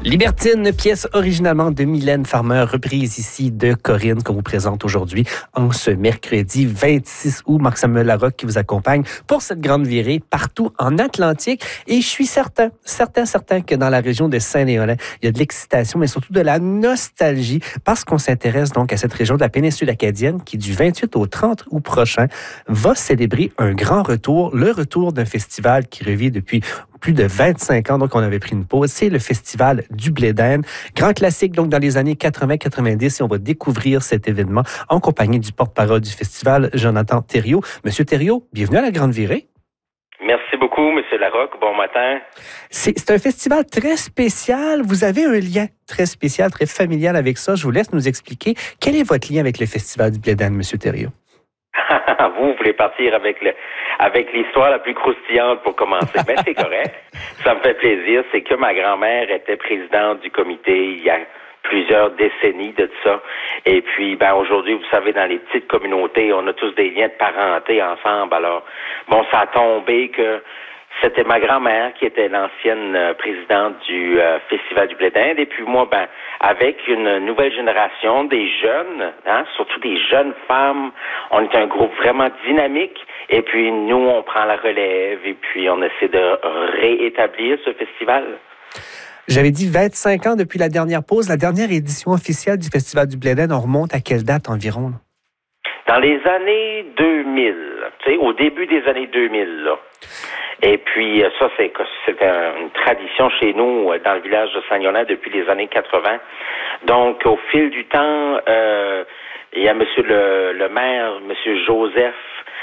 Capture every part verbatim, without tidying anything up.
Libertine, pièce originalement de Mylène Farmer, reprise ici de Corinne, qu'on vous présente aujourd'hui en ce mercredi vingt-six août. Marc-Samuel Larocque qui vous accompagne pour cette grande virée partout en Atlantique. Et je suis certain, certain, certain que dans la région de Saint-Léonard, il y a de l'excitation, mais surtout de la nostalgie, parce qu'on s'intéresse donc à cette région de la péninsule acadienne qui, du vingt-huit au trente août prochain, va célébrer un grand retour, le retour d'un festival qui revient depuis plus de vingt-cinq ans, donc on avait pris une pause. C'est le Festival du Blé d'Inde. Grand classique, donc dans les années quatre-vingts quatre-vingt-dix, et on va découvrir cet événement en compagnie du porte-parole du festival, Jonathan Thériault. Monsieur Thériault, bienvenue à la Grande Virée. Merci beaucoup, Monsieur Larocque. Bon matin. C'est, c'est un festival très spécial. Vous avez un lien très spécial, très familial avec ça. Je vous laisse nous expliquer. Quel est votre lien avec le Festival du Blé d'Inde, Monsieur Thériault? Vous voulez partir avec le, avec l'histoire la plus croustillante pour commencer. Mais c'est correct. Ça me fait plaisir. C'est que ma grand-mère était présidente du comité il y a plusieurs décennies de ça. Et puis, ben, aujourd'hui, vous savez, dans les petites communautés, on a tous des liens de parenté ensemble. Alors, bon, ça a tombé que c'était ma grand-mère qui était l'ancienne euh, présidente du euh, Festival du Blé d'Inde. Et puis moi, ben, avec une nouvelle génération, des jeunes, hein, surtout des jeunes femmes, on est un groupe vraiment dynamique. Et puis nous, on prend la relève et puis on essaie de réétablir ce festival. J'avais dit vingt-cinq ans depuis la dernière pause. La dernière édition officielle du Festival du Blé d'Inde, on remonte à quelle date environ? Là? Dans les années deux mille, tu sais, au début des années deux mille, là. Et puis, ça, c'est, c'est une tradition chez nous, dans le village de Saint-Léonard, depuis les années quatre-vingts. Donc, au fil du temps, euh, il y a monsieur le, le maire, monsieur Joseph,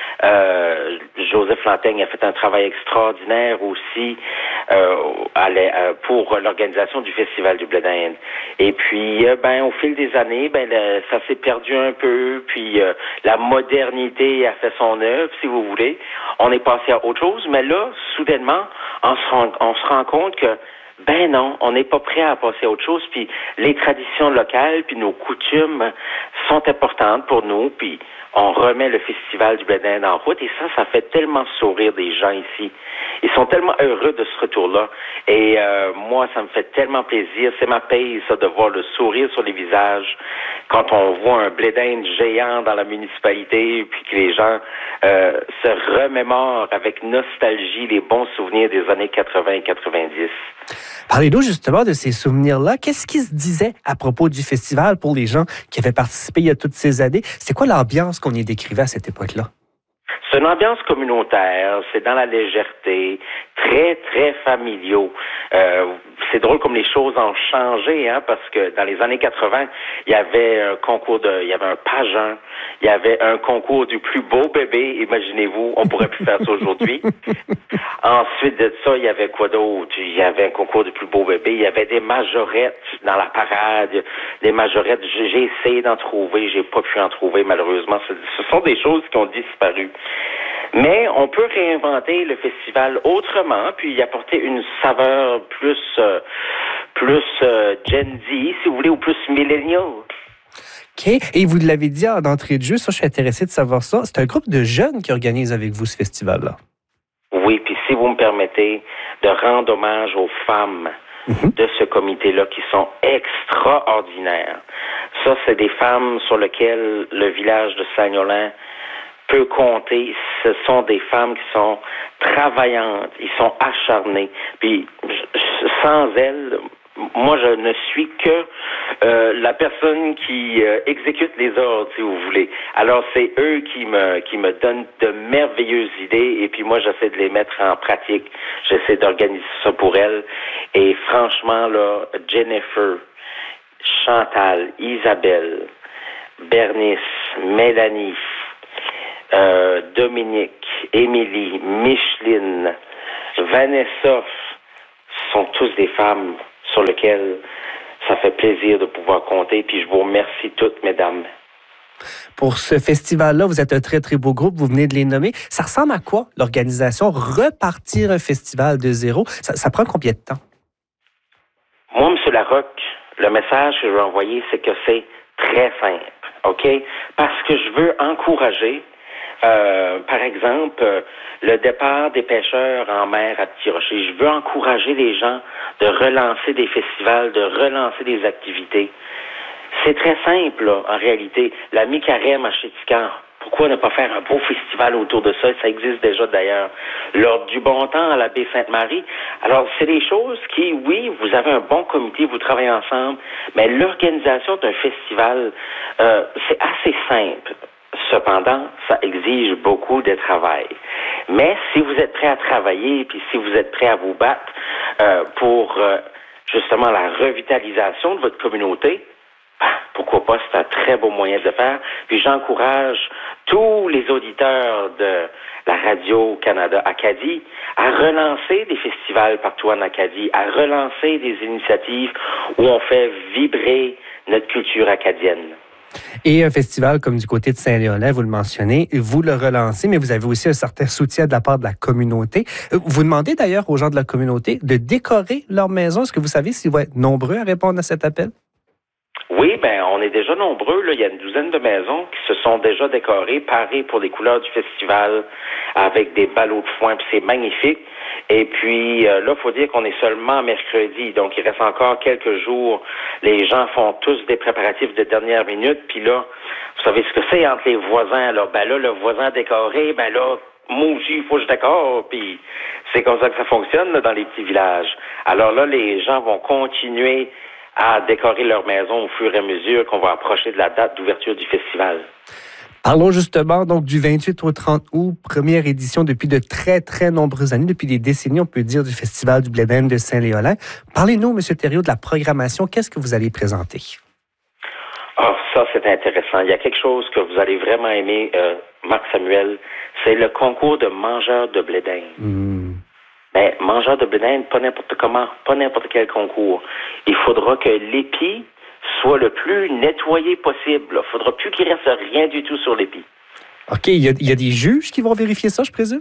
euh, Joseph Lantaigne a fait un travail extraordinaire aussi euh, pour l'organisation du Festival du Blé d'Inde. Et puis, ben, au fil des années, ben, le, ça s'est perdu un peu. Puis, euh, la modernité a fait son œuvre, si vous voulez. On est passé à autre chose, mais là, soudainement, on se rend, on se rend compte que ben non, on n'est pas prêt à passer à autre chose. Puis les traditions locales, puis nos coutumes sont importantes pour nous. Puis on remet le Festival du Blé d'Inde en route. Et ça, ça fait tellement sourire des gens ici. Ils sont tellement heureux de ce retour-là. Et euh, moi, ça me fait tellement plaisir. C'est ma paye, ça, de voir le sourire sur les visages quand on voit un Blé d'Inde géant dans la municipalité, puis que les gens euh, se remémorent avec nostalgie les bons souvenirs des années quatre-vingts et quatre-vingt-dix. Parlez-nous justement de ces souvenirs-là. Qu'est-ce qui se disait à propos du festival pour les gens qui avaient participé il y a toutes ces années? C'est quoi l'ambiance qu'on y décrivait à cette époque-là? C'est une ambiance communautaire, c'est dans la légèreté, très, très familiaux. Euh, c'est drôle comme les choses ont changé, hein, parce que dans les années quatre-vingts, il y avait un concours de, il y avait un pageant, il y avait un concours du plus beau bébé, imaginez-vous, on pourrait plus faire ça aujourd'hui. Ensuite de ça, il y avait quoi d'autre? Il y avait un concours du plus beau bébé, il y avait des majorettes dans la parade, des majorettes, j'ai essayé d'en trouver, j'ai pas pu en trouver malheureusement. Ce sont des choses qui ont disparu. Mais on peut réinventer le festival autrement, puis y apporter une saveur plus, euh, plus euh, Gen Z, si vous voulez, ou plus millennial. OK. Et vous l'avez dit en entrée de jeu, ça, je suis intéressé de savoir ça. C'est un groupe de jeunes qui organise avec vous ce festival-là. Oui, puis si vous me permettez de rendre hommage aux femmes mm-hmm. de ce comité-là qui sont extraordinaires. Ça, c'est des femmes sur lesquelles le village de Saint-Léonard peut compter. Ce sont des femmes qui sont travaillantes, ils sont acharnés. Puis sans elles, moi je ne suis que euh, la personne qui euh, exécute les ordres, si vous voulez. Alors c'est eux qui me qui me donnent de merveilleuses idées et puis moi j'essaie de les mettre en pratique. J'essaie d'organiser ça pour elles. Et franchement là, Jennifer, Chantal, Isabelle, Bernice, Mélanie, Euh, Dominique, Émilie, Micheline, Vanessa sont tous des femmes sur lesquelles ça fait plaisir de pouvoir compter. Puis je vous remercie toutes, mesdames. Pour ce festival-là, vous êtes un très, très beau groupe. Vous venez de les nommer. Ça ressemble à quoi, l'organisation? Repartir un festival de zéro, ça, ça prend combien de temps? Moi, M. Larocque, le message que je veux envoyer, c'est que c'est très simple, OK? Parce que je veux encourager Euh, par exemple, euh, le départ des pêcheurs en mer à Petit Rocher. Je veux encourager les gens de relancer des festivals, de relancer des activités. C'est très simple, là, en réalité. La mi-carême à Chéticamp. Pourquoi ne pas faire un beau festival autour de ça? Ça existe déjà d'ailleurs. L'Ordre du Bon Temps à la baie Sainte-Marie. Alors, c'est des choses qui, oui, vous avez un bon comité, vous travaillez ensemble, mais l'organisation d'un festival, euh, c'est assez simple. Cependant, ça exige beaucoup de travail. Mais si vous êtes prêt à travailler, puis si vous êtes prêt à vous battre euh, pour euh, justement la revitalisation de votre communauté, pourquoi pas, c'est un très beau moyen de le faire. Puis j'encourage tous les auditeurs de la Radio-Canada Acadie à relancer des festivals partout en Acadie, à relancer des initiatives où on fait vibrer notre culture acadienne. Et un festival comme du côté de Saint-Léonard, vous le mentionnez, vous le relancez, mais vous avez aussi un certain soutien de la part de la communauté. Vous demandez d'ailleurs aux gens de la communauté de décorer leur maison. Est-ce que vous savez s'ils vont être nombreux à répondre à cet appel? Oui, ben on est déjà nombreux. Là. Il y a une douzaine de maisons qui se sont déjà décorées, parées pour les couleurs du festival, avec des ballots de foin, puis c'est magnifique. Et puis euh, là, il faut dire qu'on est seulement mercredi, donc il reste encore quelques jours. Les gens font tous des préparatifs de dernière minute, puis là, vous savez ce que c'est entre les voisins. Là, ben là, le voisin décoré, ben là, moi aussi, il faut que je décore, puis c'est comme ça que ça fonctionne là, dans les petits villages. Alors là, les gens vont continuer à décorer leur maison au fur et à mesure qu'on va approcher de la date d'ouverture du festival. Parlons justement donc du vingt-huit au trente août, première édition depuis de très, très nombreuses années, depuis des décennies, on peut dire, du Festival du Blé d'Inde de Saint-Léolin. Parlez-nous, M. Thériault, de la programmation. Qu'est-ce que vous allez présenter? Ah, ça, c'est intéressant. Il y a quelque chose que vous allez vraiment aimer, euh, Marc Samuel, c'est le concours de mangeurs de blé d'Inde. Mmh. Mais mangeur de blé d'Inde, pas n'importe comment, pas n'importe quel concours. Il faudra que l'épi soit le plus nettoyé possible. Il ne faudra plus qu'il reste rien du tout sur l'épi. OK. Il y, a, il y a des juges qui vont vérifier ça, je présume?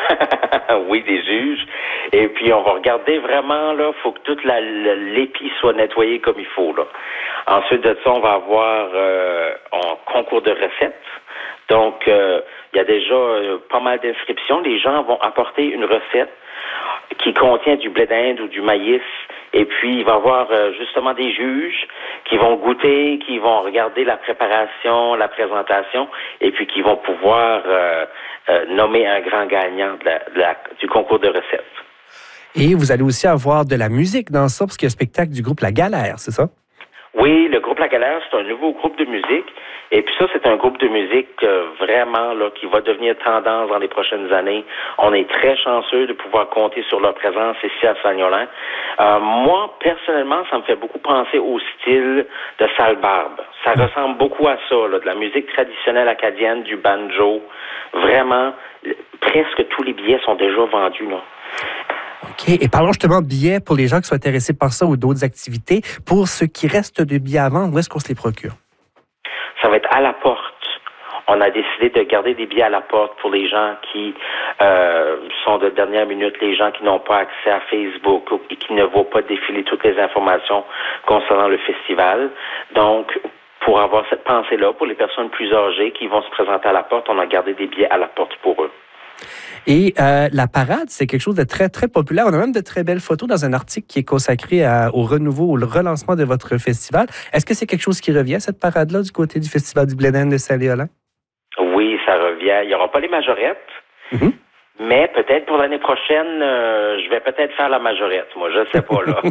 Oui, des juges. Et puis, on va regarder vraiment, là, il faut que toute la, la, l'épi soit nettoyé comme il faut, là. Ensuite de ça, on va avoir euh, un concours de recettes. Donc, euh, il y a déjà euh, pas mal d'inscriptions. Les gens vont apporter une recette qui contient du blé d'Inde ou du maïs. Et puis, il va y avoir euh, justement des juges qui vont goûter, qui vont regarder la préparation, la présentation, et puis qui vont pouvoir euh, euh, nommer un grand gagnant de la, de la, du concours de recettes. Et vous allez aussi avoir de la musique dans ça, parce qu'il y a un spectacle du groupe La Galère, c'est ça? Oui, le groupe La Galère, c'est un nouveau groupe de musique. Et puis ça, c'est un groupe de musique euh, vraiment là qui va devenir tendance dans les prochaines années. On est très chanceux de pouvoir compter sur leur présence ici à Saint-Léonard. Euh, moi, personnellement, ça me fait beaucoup penser au style de Sale Barbe. Ça ressemble beaucoup à ça, là, de la musique traditionnelle acadienne, du banjo. Vraiment, presque tous les billets sont déjà vendus, là. OK. Et parlons justement de billets pour les gens qui sont intéressés par ça ou d'autres activités. Pour ce qui reste de billets à vendre, où est-ce qu'on se les procure? Ça va être à la porte. On a décidé de garder des billets à la porte pour les gens qui euh, sont de dernière minute, les gens qui n'ont pas accès à Facebook et qui ne voient pas défiler toutes les informations concernant le festival. Donc, pour avoir cette pensée-là, pour les personnes plus âgées qui vont se présenter à la porte, on a gardé des billets à la porte pour eux. Et euh, la parade, c'est quelque chose de très, très populaire. On a même de très belles photos dans un article qui est consacré à, au renouveau, au relancement de votre festival. Est-ce que c'est quelque chose qui revient, cette parade-là, du côté du Festival du Blé d'Inde de Saint-Léolin? Oui, ça revient. Il n'y aura pas les majorettes, mm-hmm. mais peut-être pour l'année prochaine, euh, je vais peut-être faire la majorette, moi, je ne sais pas, là.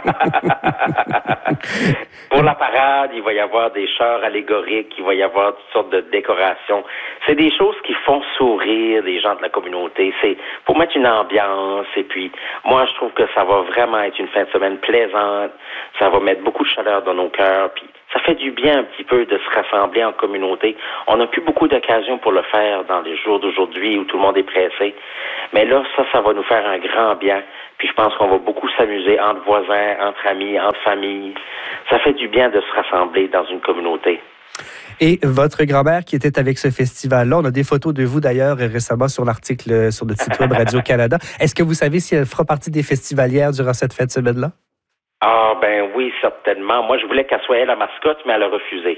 Pour la parade, il va y avoir des chars allégoriques, il va y avoir toutes sortes de décorations. C'est des choses qui font sourire les gens de la communauté. C'est pour mettre une ambiance. Et puis, moi, je trouve que ça va vraiment être une fin de semaine plaisante. Ça va mettre beaucoup de chaleur dans nos cœurs. Puis, ça fait du bien un petit peu de se rassembler en communauté. On n'a plus beaucoup d'occasions pour le faire dans les jours d'aujourd'hui où tout le monde est pressé. Mais là, ça, ça va nous faire un grand bien. Puis je pense qu'on va beaucoup s'amuser entre voisins, entre amis, entre familles. Ça fait du bien de se rassembler dans une communauté. Et votre grand-mère qui était avec ce festival-là, on a des photos de vous d'ailleurs récemment sur l'article sur le site web Radio-Canada. Est-ce que vous savez si elle fera partie des festivalières durant cette fête semaine-là? Ah, ben oui, certainement. Moi, je voulais qu'elle soit la mascotte, mais elle a refusé.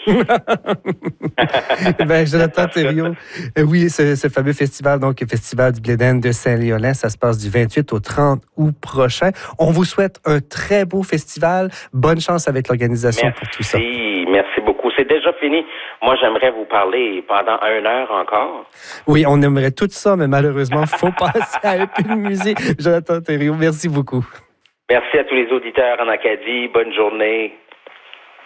ben, Jonathan Thériault, euh, oui, ce, ce fameux festival, donc le Festival du Blé d'Inde de Saint-Léolin, ça se passe du vingt-huit au trente août prochain. On vous souhaite un très beau festival. Bonne chance avec l'organisation Merci, pour tout ça. Merci beaucoup. C'est déjà fini. Moi, j'aimerais vous parler pendant une heure encore. Oui, on aimerait tout ça, mais malheureusement, il faut passer à un peu de musique. Jonathan Thériault, merci beaucoup. Merci à tous les auditeurs en Acadie. Bonne journée.